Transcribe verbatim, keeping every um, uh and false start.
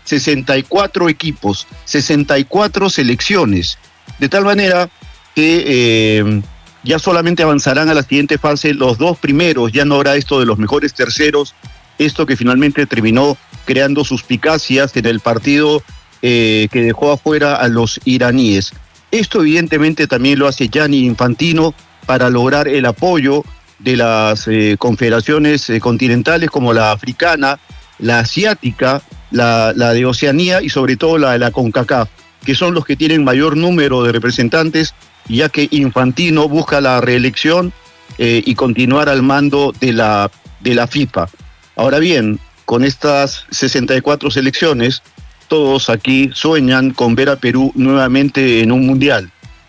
sesenta y cuatro equipos, sesenta y cuatro selecciones, de tal manera que eh, ya solamente avanzarán a la siguiente fase los dos primeros, ya no habrá esto de los mejores terceros, esto que finalmente terminó creando suspicacias en el partido eh, que dejó afuera a los iraníes. Esto evidentemente también lo hace Gianni Infantino para lograr el apoyo de las eh, confederaciones eh, continentales como la africana, la asiática, la, la de Oceanía y sobre todo la de la CONCACAF, que son los que tienen mayor número de representantes, ya que Infantino busca la reelección eh, y continuar al mando de la, de la FIFA. Ahora bien, con estas sesenta y cuatro selecciones, todos aquí sueñan con ver a Perú nuevamente en un mundial.